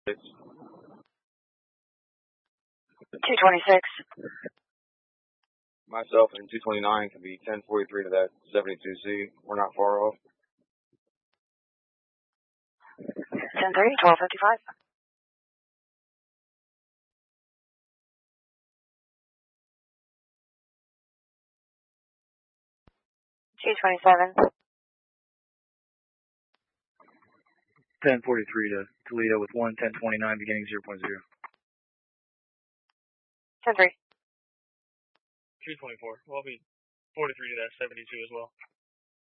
226. Myself and 229 can be 1043 to that 72C. We're not far off. 1030, 1255. T27. 1043 to Toledo with 1029 beginning 0.0. 10-3. 224. Well, I'll be 43 to that 72 as well.